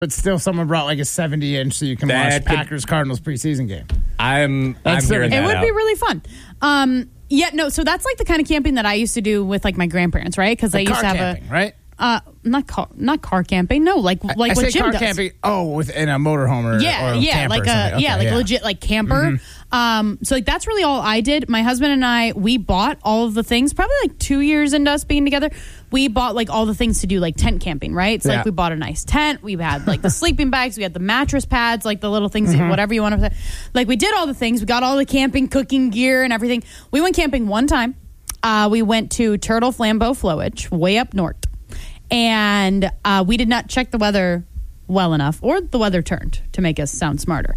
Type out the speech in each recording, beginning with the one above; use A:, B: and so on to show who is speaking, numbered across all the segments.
A: But still, someone brought like a 70-inch so you can watch Packers-Cardinals preseason game.
B: I'm hearing that
C: It would
B: out.
C: be really fun. So that's like the kind of camping that I used to do with like my grandparents, right? Because
A: Like
C: I used to have
A: camping, right?
C: not car camping. No, like
A: I
C: what
A: say
C: Jim
A: car
C: does.
A: camping. Oh, within a motorhome or camper
C: like
A: or something. Okay,
C: like a legit like camper. So like that's really all I did. My husband and I, we bought all of the things. Probably like 2 years into us being together, we bought like all the things to do like tent camping. Right? So like we bought a nice tent. We had like the sleeping bags. We had the mattress pads, like the little things, whatever you want to say. Like we did all the things. We got all the camping, cooking gear, and everything. We went camping one time. We went to Turtle Flambeau Flowage, way up north. And we did not check the weather well enough, or the weather turned to make us sound smarter.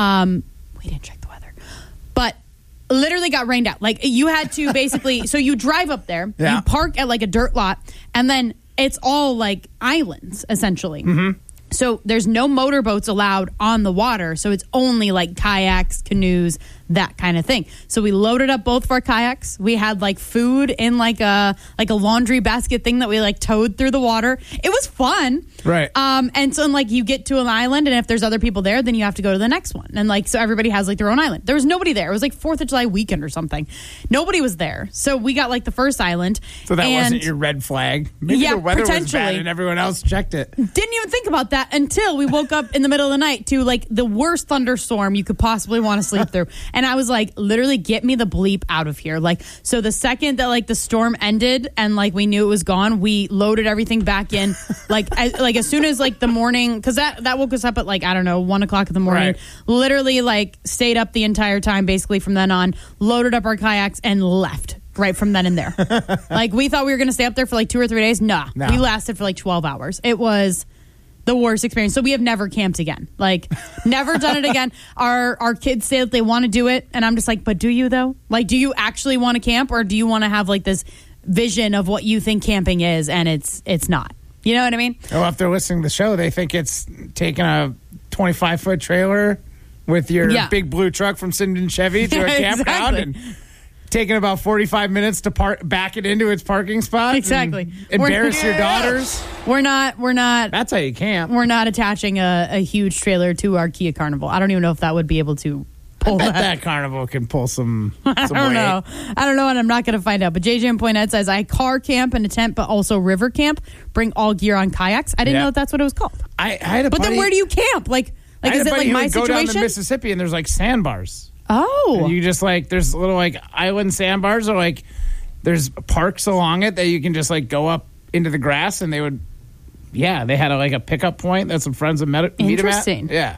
C: We didn't check the weather. But literally got rained out. Like you had to basically, so you drive up there, you park at like a dirt lot, and then it's all like islands, essentially. So there's no motorboats allowed on the water. So it's only like kayaks, canoes, that kind of thing. So we loaded up both of our kayaks. We had like food in like a laundry basket thing that we like towed through the water. It was fun.
A: Right.
C: And so like you get to an island, and if there's other people there, then you have to go to the next one. And like, so everybody has like their own island. There was nobody there. It was like 4th of July weekend or something. Nobody was there. So we got like the first island.
A: So that wasn't your red flag. Maybe the weather was bad and everyone else checked it.
C: Didn't even think about that until we woke up in the middle of the night to like the worst thunderstorm you could possibly want to sleep through. And I was like, literally get me the bleep out of here. Like, so the second that like the storm ended and like we knew it was gone, we loaded everything back in. Like as soon as like the morning, because that woke us up at like, I don't know, 1 o'clock in the morning.
A: Right.
C: Literally like stayed up the entire time basically from then on, loaded up our kayaks and left. Right from then and there. Like we thought we were going to stay up there for like 2 or 3 days. Nah, we lasted for like 12 hours. It was the worst experience. So we have never camped again. Like never done it again. Our kids say that they want to do it. And I'm just like, but do you though? Like, do you actually want to camp, or do you want to have like this vision of what you think camping is? And it's not. You know what I mean?
A: Oh, if they're listening to the show, they think it's taking a 25-foot trailer with your big blue truck from Sinden Chevy to a campground and taking about 45 minutes to back it into its parking spot.
C: Exactly.
A: Embarrass your daughters.
C: We're not.
A: That's how you camp.
C: We're not attaching a huge trailer to our Kia Carnival. I don't even know if that would be able to pull
A: that Carnival can pull some
C: I don't know, and I'm not going to find out. But JJ in Pointe says, I car camp in a tent, but also river camp. Bring all gear on kayaks. I didn't know that's what it was called.
A: I had a
C: But
A: buddy,
C: then where do you camp? Like is it like my
A: go down to
C: situation?
A: Mississippi and there's like sandbars.
C: Oh.
A: And you just like, there's little like island sandbars, or like there's parks along it that you can just like go up into the grass, and they would, they had a pickup point that some friends would meet them at.
C: Interesting.
A: Yeah.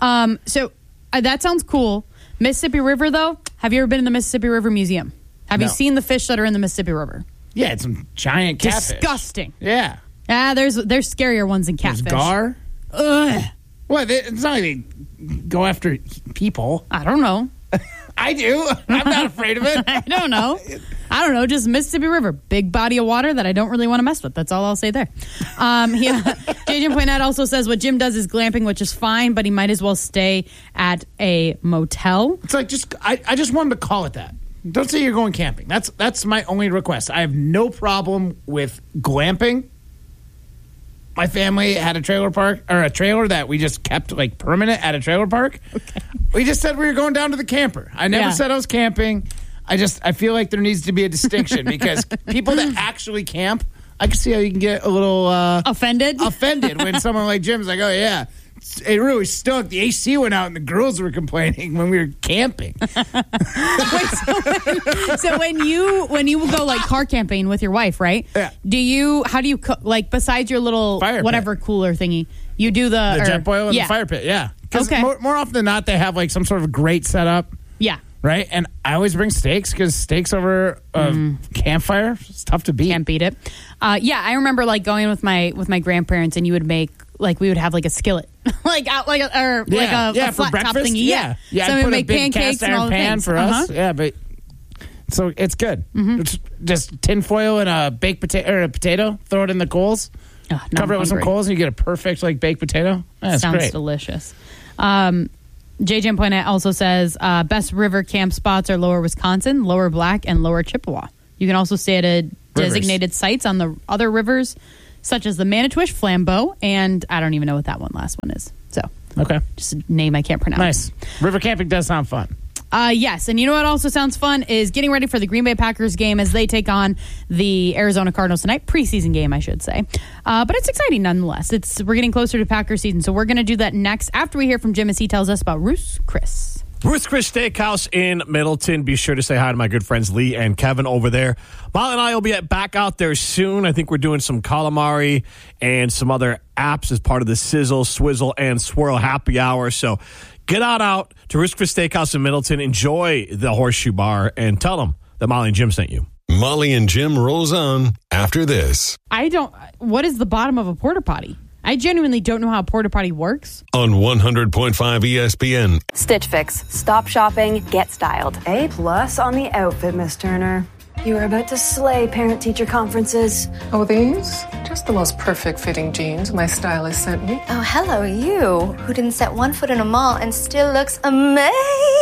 C: So that sounds cool. Mississippi River, though, have you ever been in the Mississippi River Museum? Have you seen the fish that are in the Mississippi River?
A: Yeah, it's some giant catfish.
C: Disgusting.
A: Yeah.
C: There's scarier ones than catfish.
A: There's gar.
C: Ugh.
A: Well, it's not like they go after people.
C: I don't know.
A: I do. I'm not afraid of it.
C: I don't know. Just Mississippi River. Big body of water that I don't really want to mess with. That's all I'll say there. JJ Pointe also says what Jim does is glamping, which is fine, but he might as well stay at a motel.
A: It's like, I just wanted to call it that. Don't say you're going camping. That's my only request. I have no problem with glamping. My family had a trailer park, or a trailer that we just kept like permanent at a trailer park. Okay. We just said we were going down to the camper. I never said I was camping. I feel like there needs to be a distinction, because people that actually camp, I can see how you can get a little
C: offended
A: when someone like Jim's like, oh yeah, it really stunk. The AC went out and the girls were complaining when we were camping.
C: Wait, so when you go like car camping with your wife, right?
A: Yeah.
C: How do you cook, like besides your little
A: fire
C: whatever
A: pit.
C: Cooler thingy? You do the
A: jet boil in the fire pit, yeah. Because more often than not, they have like some sort of great setup.
C: Yeah.
A: Right? And I always bring steaks, because steaks over a campfire, it's tough to beat.
C: Can't beat it. I remember like going with my grandparents, and you would make, like, we would have like a skillet, like a flat
A: for
C: top
A: breakfast.
C: thingy.
A: Yeah.
C: So we would make pancakes and all the
A: pan
C: things.
A: for us. Yeah, but so it's good. It's just tin foil and a baked potato or a potato. Throw it in the coals. Cover it with some coals, and you get a perfect like baked potato. That's
C: Sounds
A: great.
C: delicious. JJ Pointe also says best river camp spots are Lower Wisconsin, Lower Black, and Lower Chippewa. You can also stay at designated sites on the other rivers such as the Manitouche Flambeau, and I don't even know what that last one is. So,
A: Okay.
C: just a name I can't pronounce.
A: Nice. River camping does sound fun.
C: Yes, and you know what also sounds fun is getting ready for the Green Bay Packers game as they take on the Arizona Cardinals tonight. Preseason game, I should say. But it's exciting nonetheless. We're getting closer to Packers season, so we're going to do that next after we hear from Jim as he tells us about Ruth's Chris.
B: Ruth's Chris Steakhouse in Middleton. Be sure to say hi to my good friends Lee and Kevin over there. Molly and I will be back out there soon. I think we're doing some calamari and some other apps as part of the Sizzle, Swizzle, and Swirl Happy Hour. So get out to Ruth's Chris Steakhouse in Middleton. Enjoy the Horseshoe Bar and tell them that Molly and Jim sent you.
D: Molly and Jim rolls on after this.
C: What is the bottom of a porta potty? I genuinely don't know how a porta potty works.
D: On 100.5 ESPN.
E: Stitch Fix. Stop shopping, get styled.
F: A+ on the outfit, Miss Turner. You are about to slay parent-teacher conferences.
G: Oh, these? Just the most perfect fitting jeans my stylist sent me.
H: Oh, hello, you, who didn't set one foot in a mall and still looks amazing.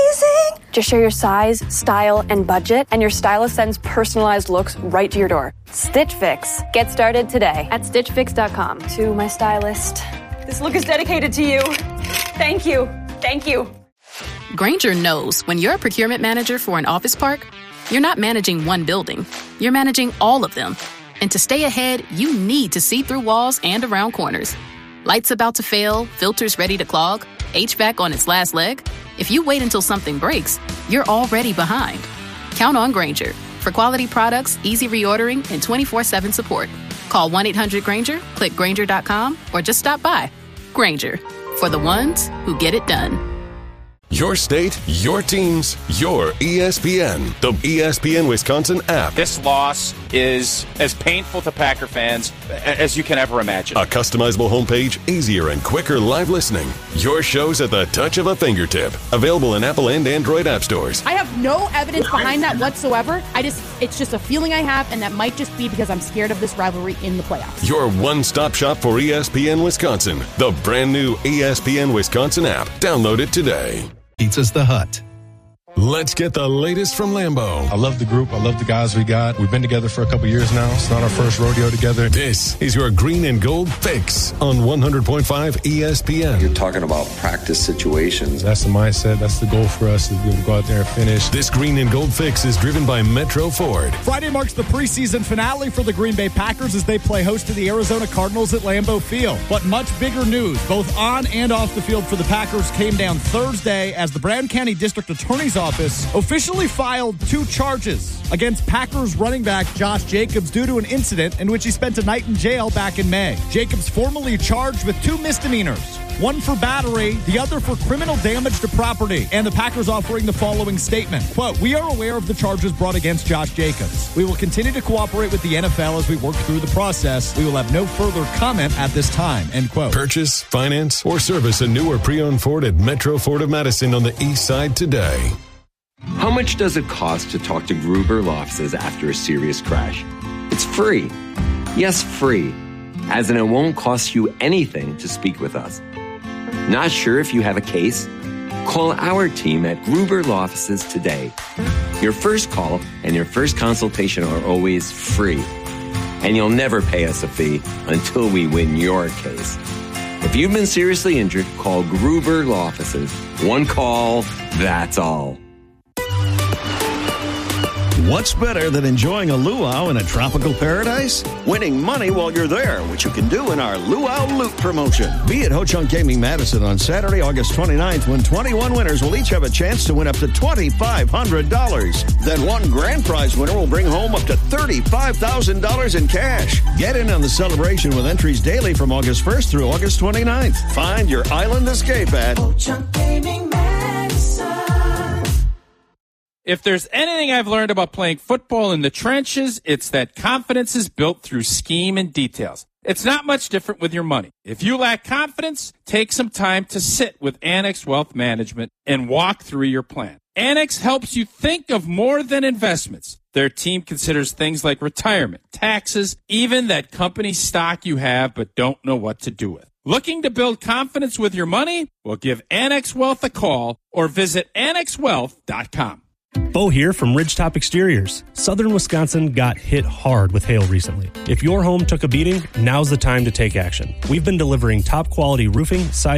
E: Just share your size, style, and budget, and your stylist sends personalized looks right to your door. Stitch Fix. Get started today at StitchFix.com.
F: To my stylist.
E: This look is dedicated to you. Thank you. Thank you.
I: Grainger knows when you're a procurement manager for an office park, you're not managing one building. You're managing all of them. And to stay ahead, you need to see through walls and around corners. Lights about to fail, filters ready to clog, HVAC on its last leg. If you wait until something breaks, you're already behind. Count on Grainger for quality products, easy reordering, and 24/7 support. Call 1-800-GRAINGER, click Grainger.com, or just stop by. Grainger, for the ones who get it done.
D: Your state, your teams, your ESPN. The ESPN Wisconsin app.
J: This loss is as painful to Packer fans as you can ever imagine.
D: A customizable homepage, easier and quicker live listening. Your shows at the touch of a fingertip. Available in Apple and Android app stores.
K: I have no evidence behind that whatsoever. It's just a feeling I have, and that might just be because I'm scared of this rivalry in the playoffs.
D: Your one-stop shop for ESPN Wisconsin. The brand new ESPN Wisconsin app. Download it today.
L: Pizza's the Hut.
D: Let's get the latest from Lambeau.
M: I love the group. I love the guys we got. We've been together for a couple years now. It's not our first rodeo together.
D: This is your green and gold fix on 100.5 ESPN.
N: You're talking about practice situations.
M: That's the mindset. That's the goal for us, to be able to go out there and finish.
D: This green and gold fix is driven by Metro Ford.
O: Friday marks the preseason finale for the Green Bay Packers as they play host to the Arizona Cardinals at Lambeau Field. But much bigger news, both on and off the field for the Packers, came down Thursday as the Brown County District Attorney's Office officially filed 2 charges against Packers running back Josh Jacobs due to an incident in which he spent a night in jail back in May. Jacobs formally charged with 2 misdemeanors, one for battery, the other for criminal damage to property. And the Packers offering the following statement, quote, "We are aware of the charges brought against Josh Jacobs. We will continue to cooperate with the NFL as we work through the process. We will have no further comment at this time," end quote.
D: Purchase, finance, or service a new or pre-owned Ford at Metro Ford of Madison on the east side today.
N: How much does it cost to talk to Gruber Law Offices after a serious crash? It's free. Yes, free. As in it won't cost you anything to speak with us. Not sure if you have a case? Call our team at Gruber Law Offices today. Your first call and your first consultation are always free. And you'll never pay us a fee until we win your case. If you've been seriously injured, call Gruber Law Offices. One call, that's all.
P: What's better than enjoying a luau in a tropical paradise? Winning money while you're there, which you can do in our Luau Loot promotion. Be at Ho Chunk Gaming Madison on Saturday, August 29th, when 21 winners will each have a chance to win up to $2,500. Then one grand prize winner will bring home up to $35,000 in cash. Get in on the celebration with entries daily from August 1st through August 29th. Find your island escape at Ho Chunk Gaming Madison.
J: If there's anything I've learned about playing football in the trenches, it's that confidence is built through scheme and details. It's not much different with your money. If you lack confidence, take some time to sit with Annex Wealth Management and walk through your plan. Annex helps you think of more than investments. Their team considers things like retirement, taxes, even that company stock you have but don't know what to do with. Looking to build confidence with your money? Well, give Annex Wealth a call or visit annexwealth.com.
L: Bo here from Ridgetop Exteriors. Southern Wisconsin got hit hard with hail recently. If your home took a beating, now's the time to take action. We've been delivering top quality roofing, siding,